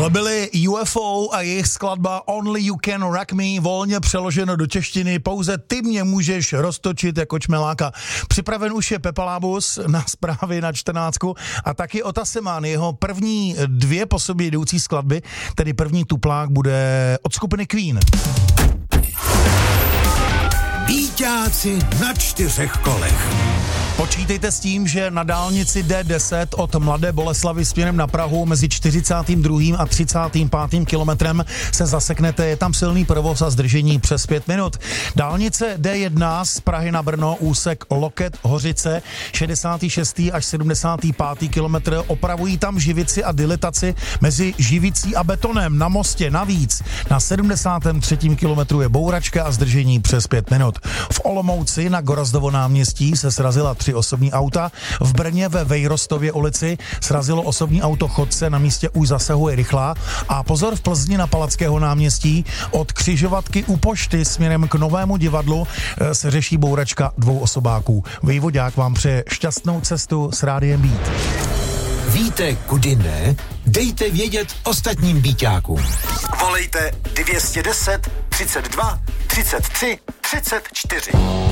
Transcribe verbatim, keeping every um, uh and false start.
Tohle byly U F O a jejich skladba Only You Can Rock Me, volně přeloženo do češtiny, pouze ty mě můžeš roztočit jako čmeláka. Připraven už je Pepa Lábus na zprávy na čtrnáctku a taky Ota Semán. Jeho první dvě po sobě jdoucí skladby, tedy první tuplák, bude od skupiny Queen. Bíťáci na čtyřech kolech. Počítejte s tím, že na dálnici D deset od Mladé Boleslavi směrem na Prahu mezi čtyřicátým druhým a třicátým pátým kilometrem se zaseknete, je tam silný provoz a zdržení přes pět minut. Dálnice D jedna z Prahy na Brno, úsek Loket Hořice, šedesátý šestý až sedmdesátý pátý kilometr, opravují tam živici a dilataci mezi živicí a betonem na mostě. Navíc na sedmdesátém třetím kilometru je bouračka a zdržení přes pět minut. V Olomouci na Gorazdovo náměstí se srazila tři osobní auta. V Brně ve Vejrostově ulici srazilo osobní auto chodce, na místě už zasahuje rychlá. A pozor, v Plzni na Palackého náměstí od křižovatky u pošty směrem k Novému divadlu se řeší bouračka dvou osobáků. Vejvodák vám přeje šťastnou cestu s Rádiem Beat. Víte, kudy ne? Dejte vědět ostatním bíťákům. Volejte dvě stě deset, třicet dva, třicet tři, třicet čtyři.